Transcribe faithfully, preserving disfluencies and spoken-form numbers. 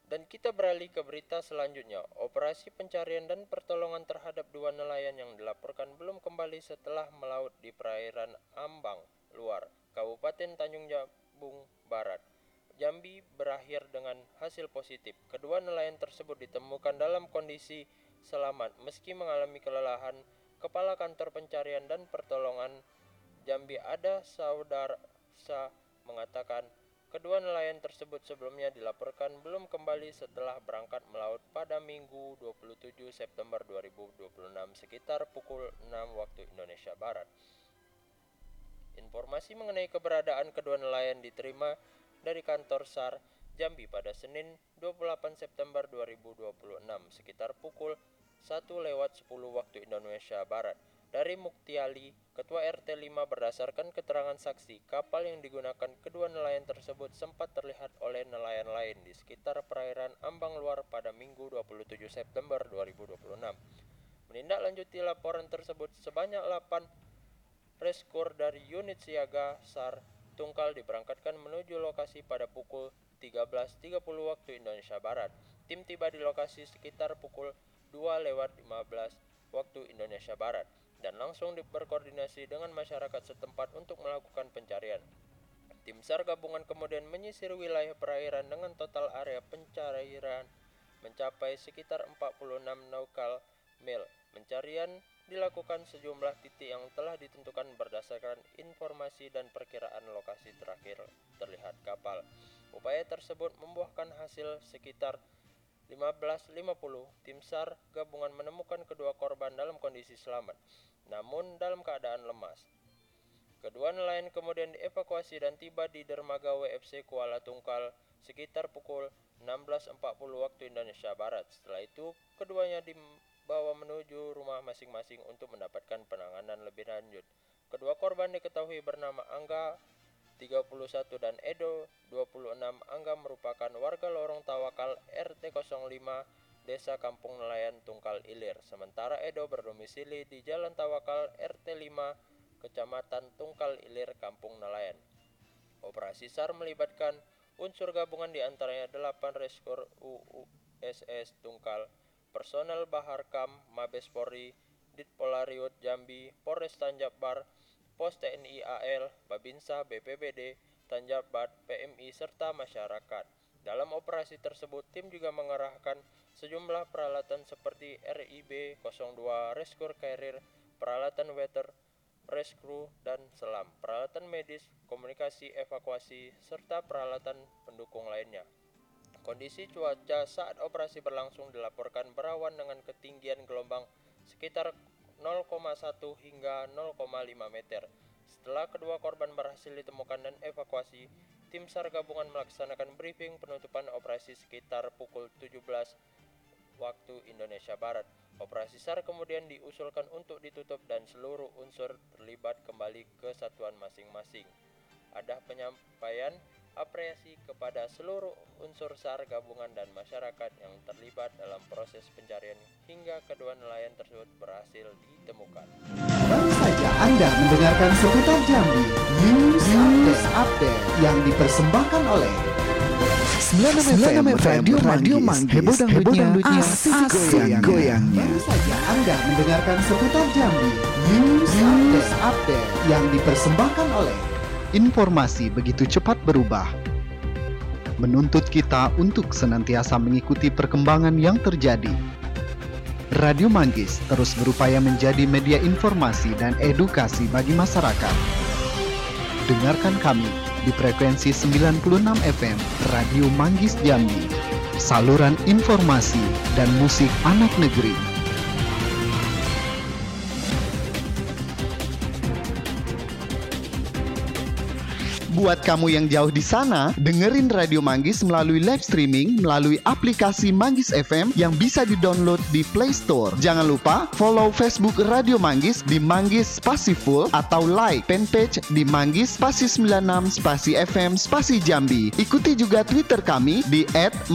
Dan kita beralih ke berita selanjutnya. Operasi pencarian dan pertolongan terhadap dua nelayan yang dilaporkan belum kembali setelah melaut di perairan Ambang Luar, Kabupaten Tanjung Jabung Barat, Jambi berakhir dengan hasil positif. Kedua nelayan tersebut ditemukan dalam kondisi selamat meski mengalami kelelahan. Kepala Kantor Pencarian dan Pertolongan Jambi Ada Saudarsa mengatakan kedua nelayan tersebut sebelumnya dilaporkan belum kembali setelah berangkat melaut pada Minggu dua puluh tujuh September dua ribu dua puluh enam sekitar pukul enam waktu Indonesia Barat. Informasi mengenai keberadaan kedua nelayan diterima dari kantor S A R Jambi pada Senin dua puluh delapan September dua ribu dua puluh enam sekitar pukul satu lewat sepuluh waktu Indonesia Barat. Dari Muktiali, Ketua R T lima, berdasarkan keterangan saksi, kapal yang digunakan kedua nelayan tersebut sempat terlihat oleh nelayan lain di sekitar perairan Ambang Luar pada Minggu dua puluh tujuh September dua ribu dua puluh enam. Menindaklanjuti laporan tersebut, sebanyak delapan reskur dari unit siaga S A R Tungkal diberangkatkan menuju lokasi pada pukul tiga belas tiga puluh waktu Indonesia Barat. Tim tiba di lokasi sekitar pukul dua lewat lima belas waktu Indonesia Barat dan langsung berkoordinasi dengan masyarakat setempat untuk melakukan pencarian. Tim S A R gabungan kemudian menyisir wilayah perairan dengan total area pencarian mencapai sekitar empat puluh enam nautical mil. Pencarian dilakukan sejumlah titik yang telah ditentukan berdasarkan informasi dan perkiraan lokasi terakhir terlihat kapal. Upaya tersebut membuahkan hasil sekitar lima belas lima puluh. Tim S A R gabungan menemukan kedua korban dalam kondisi selamat, namun dalam keadaan lemas. Kedua nelayan kemudian dievakuasi dan tiba di dermaga W F C Kuala Tungkal sekitar pukul enam belas empat puluh waktu Indonesia Barat. Setelah itu, keduanya dibawa menuju rumah masing-masing untuk mendapatkan penanganan lebih lanjut. Kedua korban diketahui bernama Angga tiga puluh satu dan Edo dua puluh enam. Angga merupakan warga Lorong Tawakal R T nol lima Desa Kampung Nelayan Tungkal Ilir, sementara Edo berdomisili di Jalan Tawakal R T lima Kecamatan Tungkal Ilir Kampung Nelayan. Operasi S A R melibatkan unsur gabungan di antaranya delapan reskur U U S S Tungkal, personel Baharkam, Mabes Polri, Ditpolariut Jambi, Polres Tanjabbar, Pos T N I A L, Babinsa, B P B D, Tanjabbat, P M I, serta masyarakat. Dalam operasi tersebut, tim juga mengerahkan sejumlah peralatan seperti R I B nol dua, rescue carrier, peralatan water rescue dan selam, peralatan medis, komunikasi, evakuasi, serta peralatan pendukung lainnya. Kondisi cuaca saat operasi berlangsung dilaporkan berawan dengan ketinggian gelombang sekitar nol koma satu hingga nol koma lima meter. Setelah kedua korban berhasil ditemukan dan evakuasi, tim S A R gabungan melaksanakan briefing penutupan operasi sekitar pukul tujuh belas waktu Indonesia Barat. Operasi S A R kemudian diusulkan untuk ditutup dan seluruh unsur terlibat kembali ke satuan masing-masing. Ada penyampaian apresiasi kepada seluruh unsur S A R gabungan dan masyarakat yang terlibat dalam proses pencarian hingga kedua nelayan tersebut berhasil ditemukan. Baru saja Anda mendengarkan seputar Jambi News, News Update yang dipersembahkan oleh sembilan puluh enam F M Radio Manggis, heboh dangdutnya, asik goyangnya. Baru saja Anda mendengarkan seputar Jambi News, News Update yang dipersembahkan oleh Informasi begitu cepat berubah, menuntut kita untuk senantiasa mengikuti perkembangan yang terjadi. Radio Manggis terus berupaya menjadi media informasi dan edukasi bagi masyarakat. Dengarkan kami di frekuensi sembilan puluh enam F M Radio Manggis Jambi, saluran informasi dan musik anak negeri. Buat kamu yang jauh di sana, dengerin Radio Manggis melalui live streaming melalui aplikasi Manggis F M yang bisa di-download di Play Store. Jangan lupa follow Facebook Radio Manggis di Manggis Spasi Full atau like fanpage di Manggis Spasi sembilan enam Spasi F M Spasi Jambi. Ikuti juga Twitter kami di et